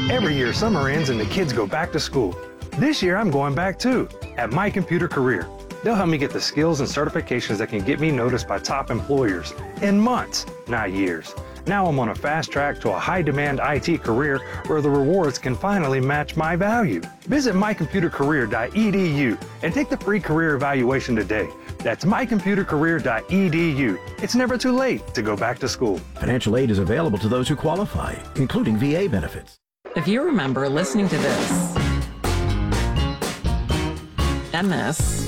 Every year summer ends and the kids go back to school. This year I'm going back too, at My Computer Career. They'll help me get the skills and certifications that can get me noticed by top employers in months, not years. Now I'm on a fast track to a high-demand IT career where the rewards can finally match my value. Visit mycomputercareer.edu and take the free career evaluation today. That's mycomputercareer.edu. It's never too late to go back to school. Financial aid is available to those who qualify, including VA benefits. If you remember listening to this, and this,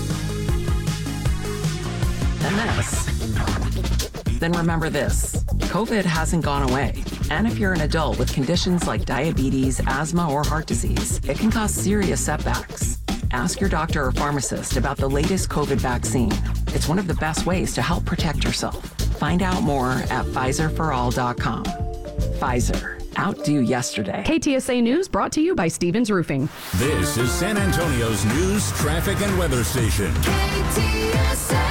and this, then remember this. COVID hasn't gone away. And if you're an adult with conditions like diabetes, asthma, or heart disease, it can cause serious setbacks. Ask your doctor or pharmacist about the latest COVID vaccine. It's one of the best ways to help protect yourself. Find out more at PfizerForAll.com. Pfizer. Outdo yesterday. KTSA News brought to you by Stevens Roofing. This is San Antonio's news, traffic, and weather station. KTSA.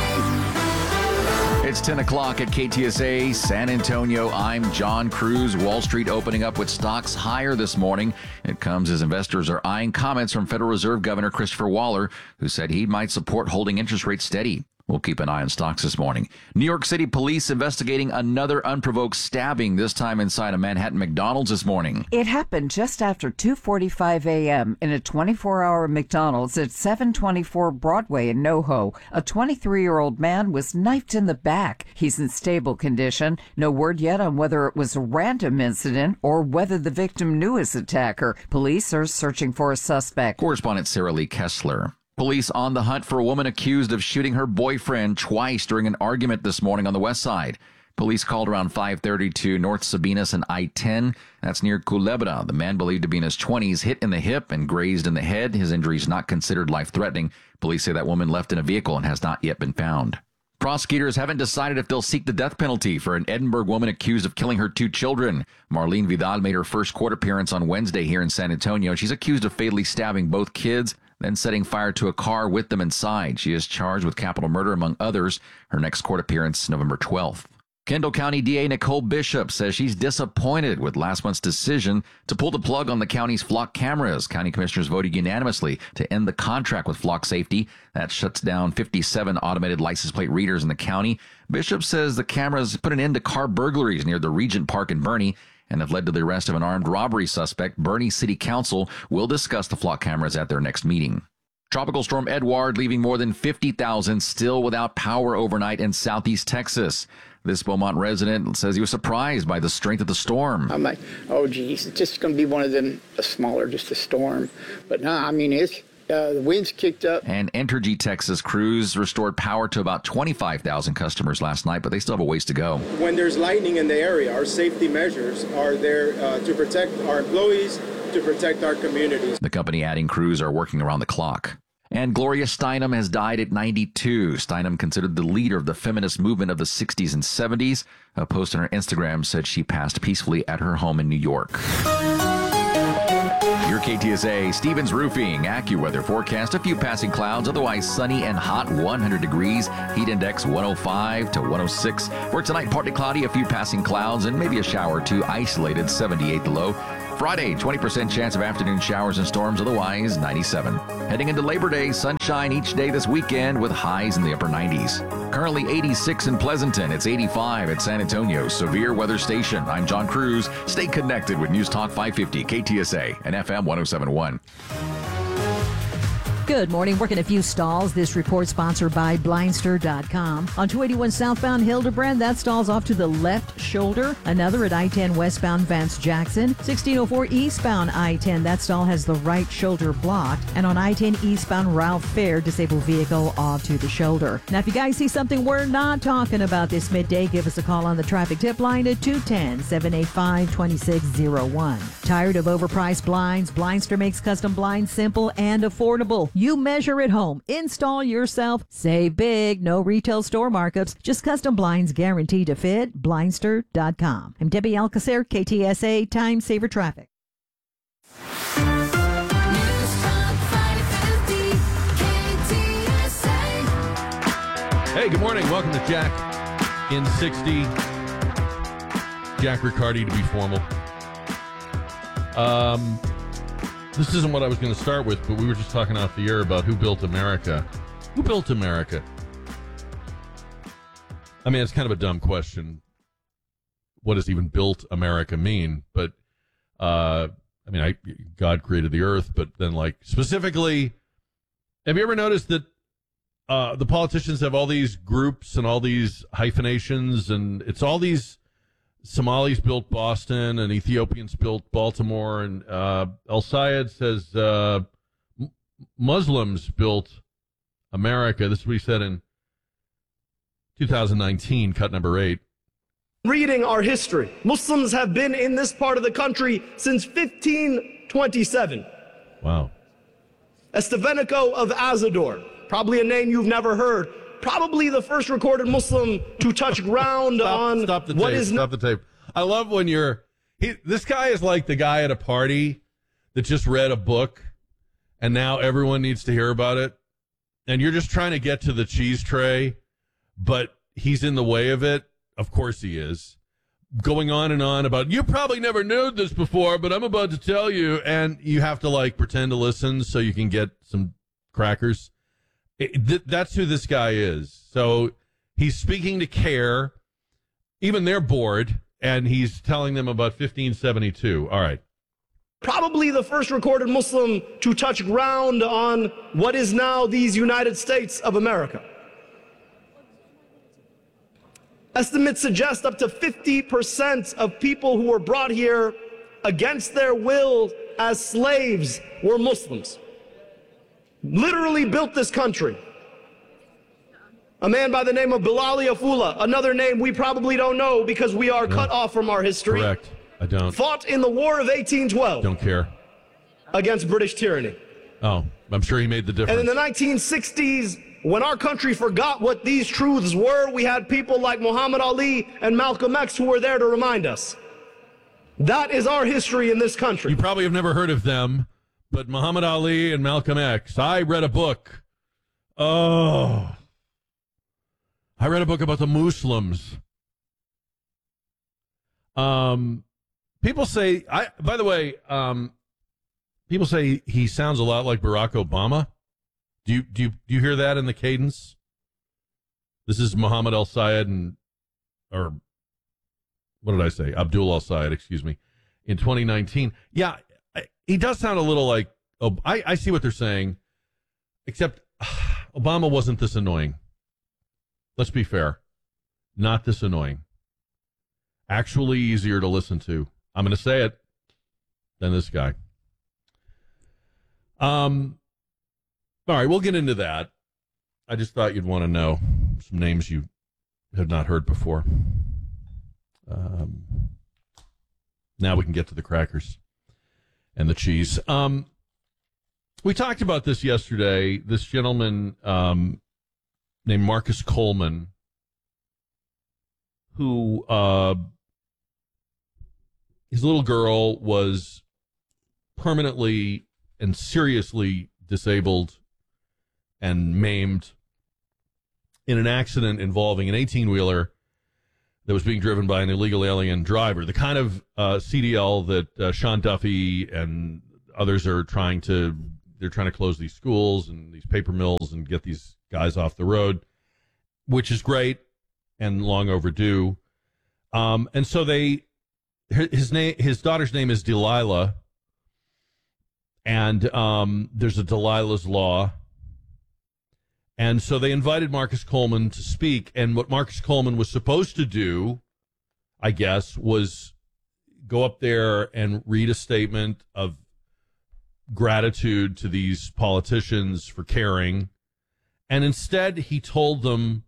It's 10 o'clock at KTSA San Antonio. I'm John Cruz. Wall Street opening up with stocks higher this morning. It comes as investors are eyeing comments from Federal Reserve Governor Christopher Waller, who said he might support holding interest rates steady. We'll keep an eye on stocks this morning. New York City police investigating another unprovoked stabbing, this time inside a Manhattan McDonald's this morning. It happened just after 2:45 a.m. in a 24-hour McDonald's at 724 Broadway in NoHo. A 23-year-old man was knifed in the back. He's in stable condition. No word yet on whether it was a random incident or whether the victim knew his attacker. Police are searching for a suspect. Correspondent Sarah Lee Kessler. Police on the hunt for a woman accused of shooting her boyfriend twice during an argument this morning on the west side. Police called around 5:30 to North Sabinas and I-10. That's near Culebra. The man, believed to be in his 20s, hit in the hip and grazed in the head. His injuries not considered life-threatening. Police say that woman left in a vehicle and has not yet been found. Prosecutors haven't decided if they'll seek the death penalty for an Edinburgh woman accused of killing her 2 children. Marlene Vidal made her first court appearance on Wednesday here in San Antonio. She's accused of fatally stabbing both kids, then setting fire to a car with them inside. She is charged with capital murder, among others. Her next court appearance, November 12th. Kendall County DA Nicole Bishop says she's disappointed with last month's decision to pull the plug on the county's flock cameras. County commissioners voted unanimously to end the contract with Flock Safety. That shuts down 57 automated license plate readers in the county. Bishop says the cameras put an end to car burglaries near the Regent Park in Boerne and have led to the arrest of an armed robbery suspect. Boerne City Council will discuss the flock cameras at their next meeting. Tropical Storm Edward leaving more than 50,000 still without power overnight in southeast Texas. This Beaumont resident says he was surprised by the strength of the storm. I'm like, oh, geez, it's just going to be one of them, a smaller, just a storm. But no, I mean, it's the winds kicked up. And Entergy Texas crews restored power to about 25,000 customers last night, but they still have a ways to go. When there's lightning in the area, our safety measures are there to protect our employees, to protect our communities. The company adding crews are working around the clock. And Gloria Steinem has died at 92. Steinem, considered the leader of the feminist movement of the 60s and 70s. A post on her Instagram said she passed peacefully at her home in New York. Your KTSA Stevens Roofing AccuWeather forecast: a few passing clouds, otherwise sunny and hot, 100 degrees. Heat index 105 to 106. For tonight, partly cloudy, a few passing clouds, and maybe a shower or two, isolated, 78 the low. Friday, 20% chance of afternoon showers and storms, otherwise 97. Heading into Labor Day, sunshine each day this weekend with highs in the upper 90s. Currently 86 in Pleasanton. It's 85 at San Antonio Severe Weather Station. I'm John Cruz. Stay connected with News Talk 550, KTSA, and FM 1071. Good morning. Working a few stalls. This report sponsored by Blindster.com. On 281 southbound Hildebrand, that stall's off to the left shoulder. Another at I-10 westbound Vance Jackson. 1604 eastbound I-10, that stall has the right shoulder blocked. And on I-10 eastbound Ralph Fair, disabled vehicle off to the shoulder. Now, if you guys see something we're not talking about this midday, give us a call on the traffic tip line at 210-785-2601. Tired of overpriced blinds? Blindster makes custom blinds simple and affordable. You measure at home, install yourself, save big, no retail store markups, just custom blinds guaranteed to fit. Blindster.com. I'm Debbie Alcacer, KTSA Time Saver Traffic. Hey, good morning. Welcome to Jack in 60. Jack Riccardi, to be formal. This isn't what I was going to start with, but we were just talking off the air about who built America. Who built America? I mean, it's kind of a dumb question. What does even built America mean? But, I mean, God created the earth, but then, like, specifically, have you ever noticed that the politicians have all these groups and all these hyphenations, and it's all these Somalis built Boston and Ethiopians built Baltimore, and El-Sayed says Muslims built America. This is what he said in 2019, cut number 8. Reading our history, Muslims have been in this part of the country since 1527. Wow. Estevanico of Azador, probably a name you've never heard. Probably the first recorded Muslim to touch ground on Stop the tape. I love when this guy is like the guy at a party that just read a book and now everyone needs to hear about it. And you're just trying to get to the cheese tray, but he's in the way of it. Of course he is. Going on and on about, you probably never knew this before, but I'm about to tell you. And you have to like pretend to listen so you can get some crackers. That's who this guy is. So he's speaking to CARE. Even they're bored, and he's telling them about 1572. All right. Probably the first recorded Muslim to touch ground on what is now these United States of America. Estimates suggest up to 50% of people who were brought here against their will as slaves were Muslims. Literally built this country. A man by the name of Bilali Afula, another name we probably don't know because we are cut off from our history. Correct. I don't. Fought in the War of 1812. Don't care. Against British tyranny. Oh, I'm sure he made the difference. And in the 1960s, when our country forgot what these truths were, we had people like Muhammad Ali and Malcolm X who were there to remind us. That is our history in this country. You probably have never heard of them, but Muhammad Ali and Malcolm X. I read a book. I read a book about the Muslims. People say, by the way, people say he sounds a lot like Barack Obama. Do you hear that in the cadence? This is Mohammed El-Sayed or what did I say? Abdul El-Sayed, excuse me, in 2019. Yeah, he does sound a little like, I see what they're saying, except Obama wasn't this annoying. Let's be fair. Not this annoying. Actually easier to listen to. I'm going to say it, than this guy. All right, we'll get into that. I just thought you'd want to know some names you have not heard before. Now we can get to the crackers and the cheese. We talked about this yesterday. This gentleman named Marcus Coleman, who his little girl was permanently and seriously disabled and maimed in an accident involving an 18-wheeler that was being driven by an illegal alien driver. The kind of CDL that Sean Duffy and others are trying to close these schools and these paper mills and get these guys off the road, which is great and long overdue. And so his daughter's name is Delilah, and there's a Delilah's Law. And so they invited Marcus Coleman to speak, and what Marcus Coleman was supposed to do, I guess, was go up there and read a statement of gratitude to these politicians for caring. And instead, he told them,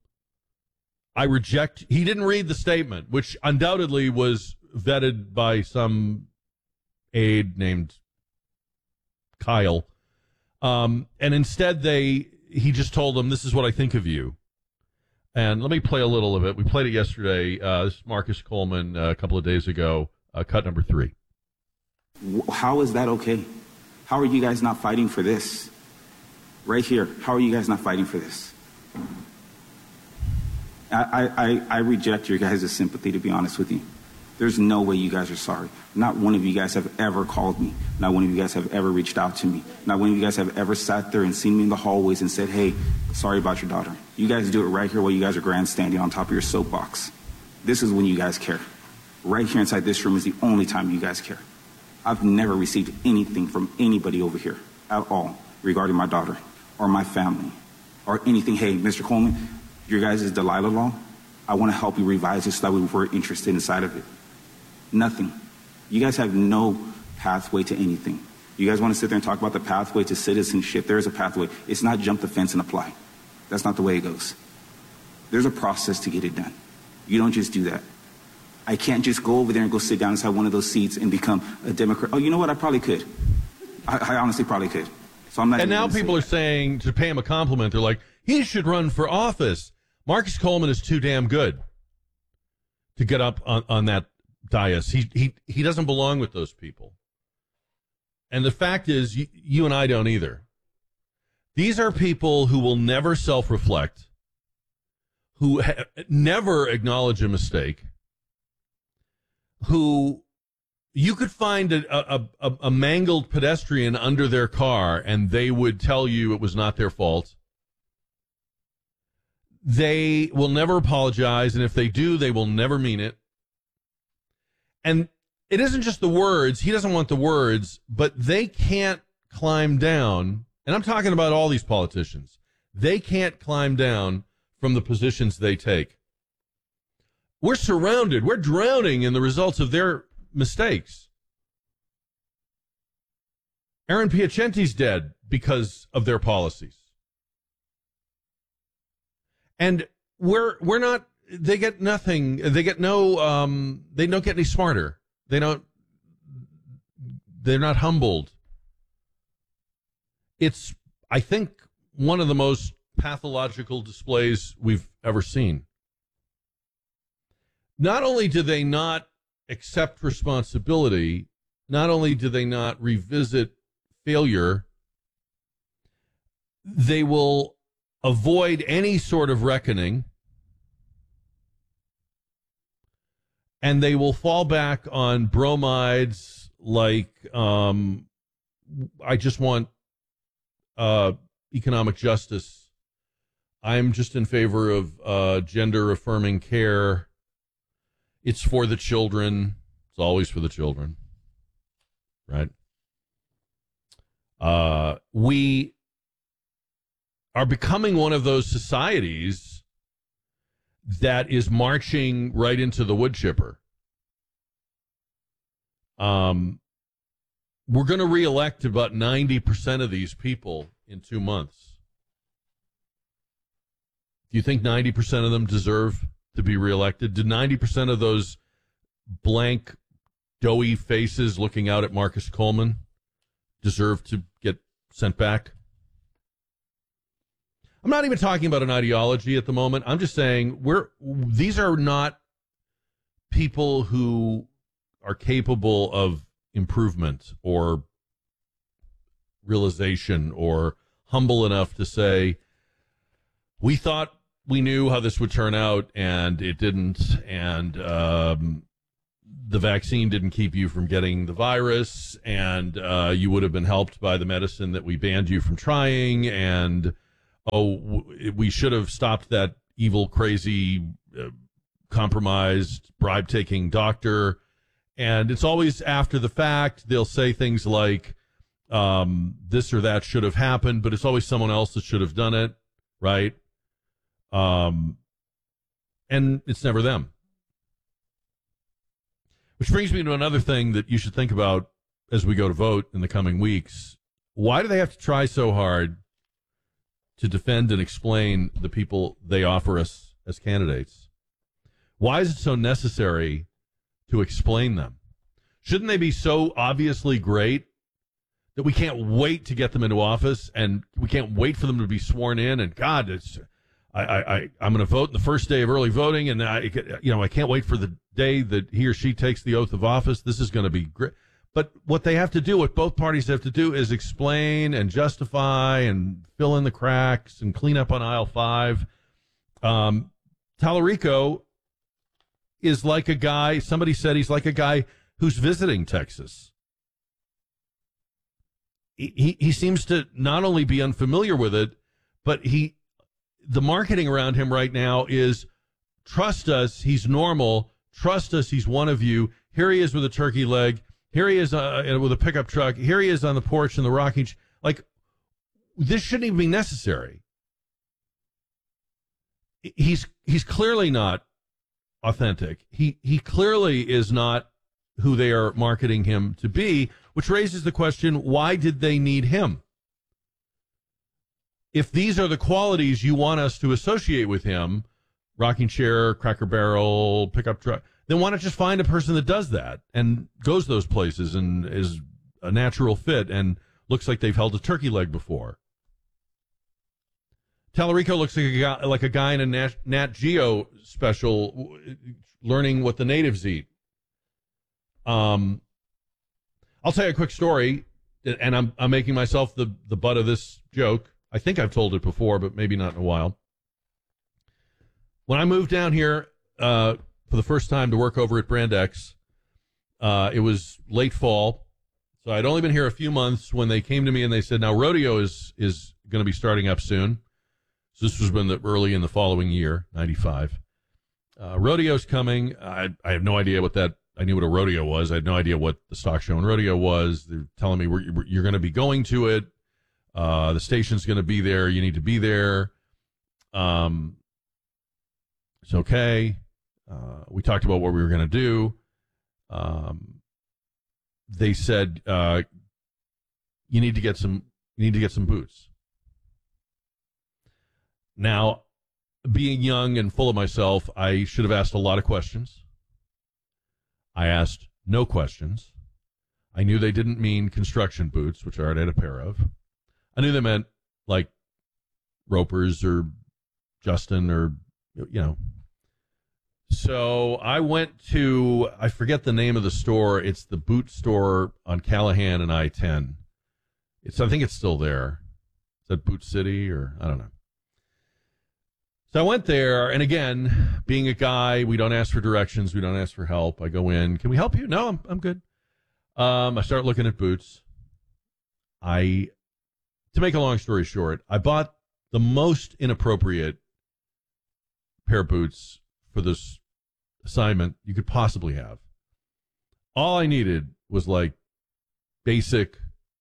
he didn't read the statement, which undoubtedly was vetted by some aide named Kyle. And instead, he just told them, this is what I think of you. And let me play a little of it. We played it yesterday. This is Marcus Coleman a couple of days ago, cut number 3. How is that okay? How are you guys not fighting for this? Right here, how are you guys not fighting for this? I reject your guys' sympathy, to be honest with you. There's no way you guys are sorry. Not one of you guys have ever called me. Not one of you guys have ever reached out to me. Not one of you guys have ever sat there and seen me in the hallways and said, hey, sorry about your daughter. You guys do it right here while you guys are grandstanding on top of your soapbox. This is when you guys care. Right here inside this room is the only time you guys care. I've never received anything from anybody over here at all regarding my daughter or my family or anything. Hey, Mr. Coleman, your guys' Delilah law, I want to help you revise it so that we were interested inside of it. Nothing. You guys have no pathway to anything. You guys want to sit there and talk about the pathway to citizenship. There is a pathway. It's not jump the fence and apply. That's not the way it goes. There's a process to get it done. You don't just do that. I can't just go over there and go sit down inside one of those seats and become a Democrat. Oh, you know what? I probably could. I honestly probably could. So I'm not. And now people are saying, to pay him a compliment, they're like, he should run for office. Marcus Coleman is too damn good to get up on that dais. He doesn't belong with those people. And the fact is, you and I don't either. These are people who will never self-reflect, who never acknowledge a mistake, who you could find a mangled pedestrian under their car and they would tell you it was not their fault. They will never apologize, and if they do, they will never mean it. And it isn't just the words. He doesn't want the words, but they can't climb down. And I'm talking about all these politicians. They can't climb down from the positions they take. We're surrounded. We're drowning in the results of their mistakes. Aaron Piacenti's dead because of their policies. And we're not, they get nothing. They get no, they don't get any smarter. They're not humbled. It's, I think, one of the most pathological displays we've ever seen. Not only do they not accept responsibility, not only do they not revisit failure, they will avoid any sort of reckoning, and they will fall back on bromides like, I just want economic justice. I'm just in favor of gender-affirming care. It's for the children. It's always for the children, right? We are becoming one of those societies that is marching right into the wood chipper. We're going to reelect about 90% of these people in 2 months. Do you think 90% of them deserve to be reelected? Did 90% of those blank, doughy faces looking out at Marcus Coleman deserve to get sent back? I'm not even talking about an ideology at the moment. I'm just saying these are not people who are capable of improvement or realization or humble enough to say, we thought we knew how this would turn out and it didn't, and the vaccine didn't keep you from getting the virus, and you would have been helped by the medicine that we banned you from trying, and we should have stopped that evil, crazy, compromised, bribe-taking doctor. And it's always after the fact. They'll say things like, this or that should have happened, but it's always someone else that should have done it, right? And it's never them. Which brings me to another thing that you should think about as we go to vote in the coming weeks. Why do they have to try so hard to defend and explain the people they offer us as candidates? Why is it so necessary to explain them? Shouldn't they be so obviously great that we can't wait to get them into office, and we can't wait for them to be sworn in? And God, I'm going to vote in the first day of early voting, and I can't wait for the day that he or she takes the oath of office. This is going to be great. But what they have to do, what both parties have to do, is explain and justify and fill in the cracks and clean up on aisle 5. Tallarico is like a guy, somebody said he's like a guy who's visiting Texas. He seems to not only be unfamiliar with it, but the marketing around him right now is, trust us, he's normal. Trust us, he's one of you. Here he is with a turkey leg. Here he is with a pickup truck. Here he is on the porch in the rocking chair. Like, this shouldn't even be necessary. He's clearly not authentic. He clearly is not who they are marketing him to be, which raises the question, why did they need him? If these are the qualities you want us to associate with him, rocking chair, Cracker Barrel, pickup truck, then why not just find a person that does that and goes those places and is a natural fit and looks like they've held a turkey leg before? Tallarico looks like a guy in a Nat Geo special learning what the natives eat. I'll tell you a quick story, and I'm making myself the butt of this joke. I think I've told it before, but maybe not in a while. When I moved down here for the first time to work over at Brand X, it was late fall, so I'd only been here a few months when they came to me and they said, now rodeo is going to be starting up soon. So this was early in the following year, 95. Rodeo's coming. I have no idea what that. I knew what a rodeo was. I had no idea what the stock show and rodeo was. They're telling me you're going to be going to it. The station's going to be there. You need to be there. It's okay. We talked about what we were going to do. They said you need to get some boots. Now, being young and full of myself, I should have asked a lot of questions. I asked no questions. I knew they didn't mean construction boots, which I already had a pair of. I knew they meant like Ropers or Justin or, you know. So I went to, I forget the name of the store. It's the boot store on Callahan and I-10. I think it's still there. Is that Boot City or I don't know. So I went there, and again, being a guy, we don't ask for directions. We don't ask for help. I go in. Can we help you? No, I'm good. I start looking at boots. To make a long story short, I bought the most inappropriate pair of boots for this assignment you could possibly have. All I needed was like basics.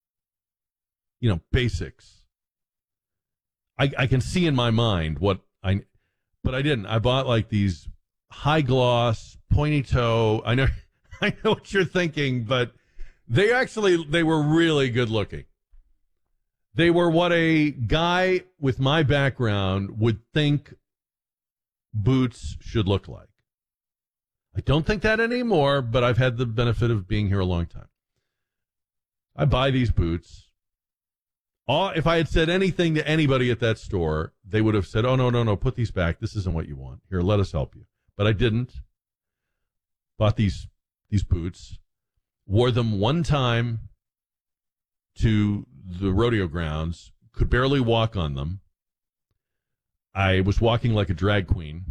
I can see in my mind but I didn't. I bought like these high gloss, pointy toe. I know what you're thinking, but they were really good looking. They were what a guy with my background would think boots should look like. I don't think that anymore, but I've had the benefit of being here a long time. I buy these boots. If I had said anything to anybody at that store, they would have said, oh, no, put these back. This isn't what you want. Here, let us help you. But I didn't. Bought these boots, wore them one time to the rodeo grounds, could barely walk on them. I was walking like a drag queen.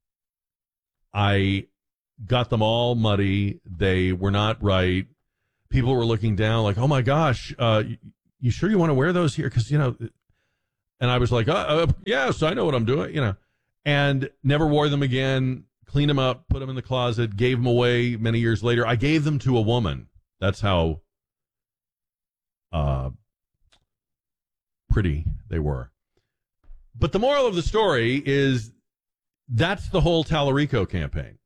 I got them all muddy. They were not right. People were looking down like, oh, my gosh, you sure you want to wear those here? Because, and I was like, yes, I know what I'm doing, and never wore them again, cleaned them up, put them in the closet, gave them away many years later. I gave them to a woman. That's how pretty they were. But the moral of the story is that's the whole Tallarico campaign.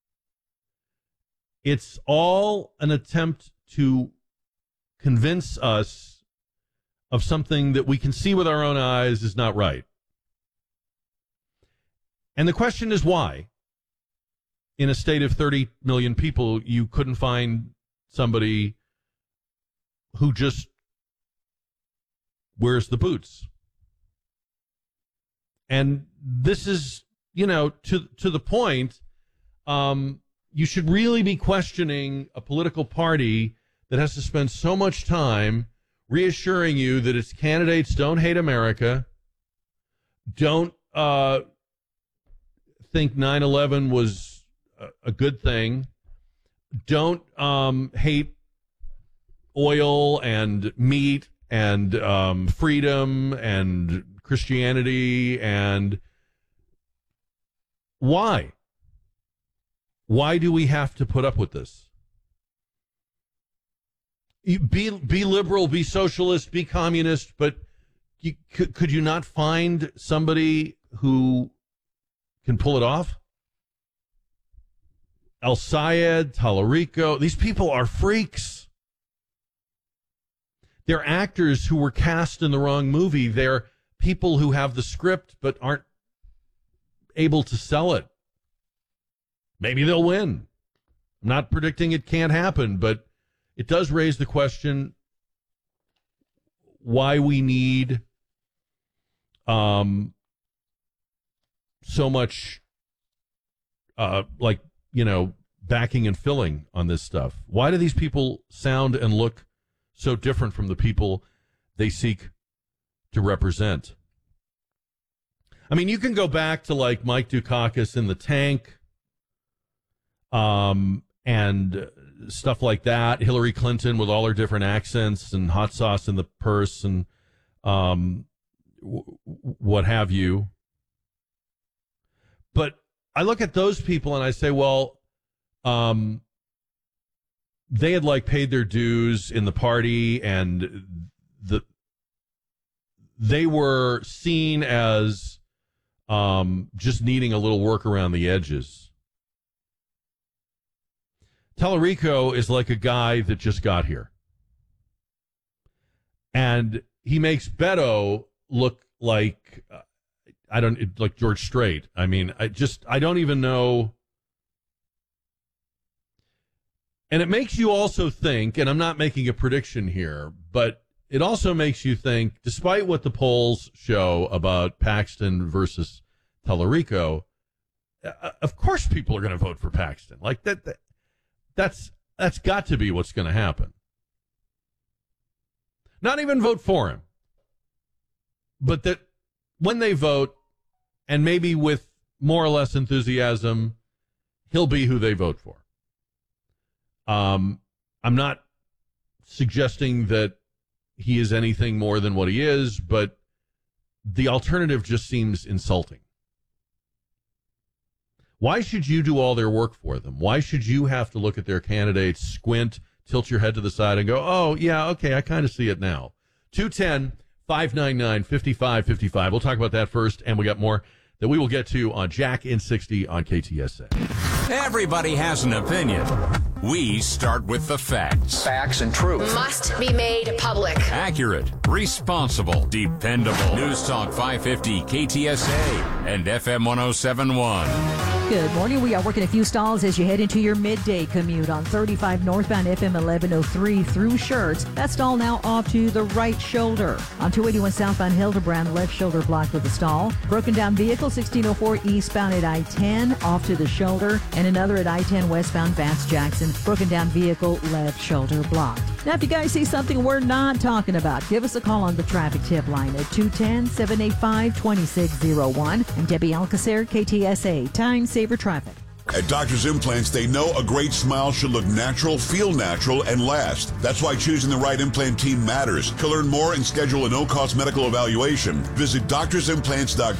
It's all an attempt to convince us of something that we can see with our own eyes is not right. And the question is why? In a state of 30 million people, you couldn't find somebody who just wears the boots. And this is, to the point, you should really be questioning a political party that has to spend so much time reassuring you that its candidates don't hate America, don't think 9/11 was a good thing. Don't hate oil and meat and freedom and Christianity. And why? Why do we have to put up with this? Be liberal, be socialist, be communist, but could you not find somebody who can pull it off? El Sayed, Tallarico, these people are freaks. They're actors who were cast in the wrong movie. They're people who have the script but aren't able to sell it. Maybe they'll win. I'm not predicting it can't happen, but it does raise the question why we need so much backing and filling on this stuff. Why do these people sound and look so different from the people they seek to represent? I mean, you can go back to like Mike Dukakis in The Tank, and stuff like that. Hillary Clinton with all her different accents and hot sauce in the purse and what have you. But I look at those people and I say, well, they had like paid their dues in the party, and they were seen as just needing a little work around the edges. Tallarico is like a guy that just got here. And he makes Beto look like, like George Strait. I mean, I don't even know. And it makes you also think, and I'm not making a prediction here, but it also makes you think, despite what the polls show about Paxton versus Tallarico, of course people are going to vote for Paxton. Like that's got to be what's going to happen. Not even vote for him, but that when they vote, and maybe with more or less enthusiasm, he'll be who they vote for. I'm not suggesting that he is anything more than what he is, but the alternative just seems insulting. Why should you do all their work for them? Why should you have to look at their candidates, squint, tilt your head to the side, and go, oh, yeah, okay, I kind of see it now. 210-599-5555. We'll talk about that first, and we got more that we will get to on Jack in 60 on KTSA. Everybody has an opinion. We start with the facts. Facts and truth. Must be made public. Accurate, responsible, dependable. News Talk 550 KTSA and FM 107.1. Good morning. We are working a few stalls as you head into your midday commute on 35 northbound FM 1103 through Schertz. That stall now off to the right shoulder. On 281 southbound Hildebrand, left shoulder blocked with a stall. Broken down vehicle 1604 eastbound at I-10 off to the shoulder, and another at I-10 westbound Vance Jackson. Broken down vehicle left shoulder blocked. Now, if you guys see something we're not talking about, give us a call on the traffic tip line at 210-785-2601. I'm Debbie Alcacer, KTSA, Time Saver Traffic. At Doctor's Implants, they know a great smile should look natural, feel natural, and last. That's why choosing the right implant team matters. To learn more and schedule a no-cost medical evaluation, visit doctorsimplants.com.